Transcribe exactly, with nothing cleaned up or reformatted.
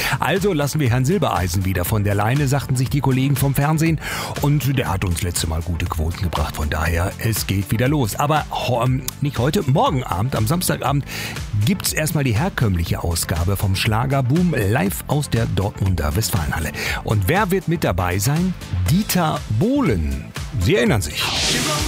Also lassen wir Herrn Silbereisen wieder von der Leine, sagten sich die Kollegen vom Fernsehen. Und der hat uns letzte Mal gute Quoten gebracht. Von daher, es geht wieder los. Aber ähm, nicht heute, morgen Abend, am Samstagabend, gibt's erstmal die herkömmliche Ausgabe vom Schlagerboom live aus der Dortmunder Westfalenhalle. Und wer wird mit dabei sein? Dieter Bohlen. Sie erinnern sich.